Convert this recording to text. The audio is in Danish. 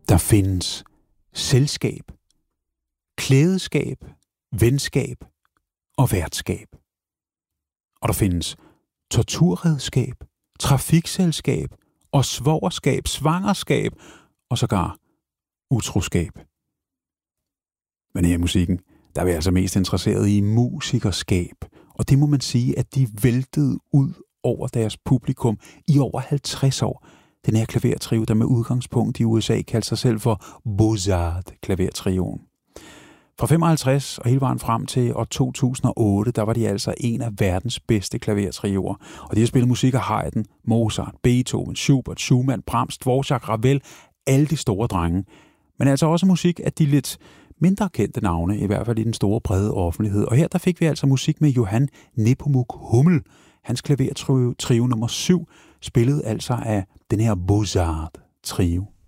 Der findes selskab, klædeskab, venskab og værtskab. Og der findes torturredskab, trafikselskab og svogerskab, svangerskab og sågar utroskab. Men her i musikken, der er vi altså mest interesseret i musikerskab. Og det må man sige, at de væltede ud over deres publikum i over 50 år. Den her klavertrio, der med udgangspunkt i USA kaldte sig selv for Beaux-Arts-klavertrioen. Fra 55 og hele vejen frem til år 2008, der var de altså en af verdens bedste klavertrioer. Og de har spillet musik af Haydn, Mozart, Beethoven, Schubert, Schumann, Brahms, Dvorak, Ravel, alle de store drenge. Men altså også musik af de lidt mindre kendte navne, i hvert fald i den store brede offentlighed. Og her der fik vi altså musik med Johann Nepomuk Hummel. Hans klavertrio nummer 7 spillede altså af den her Beaux-Arts-trio.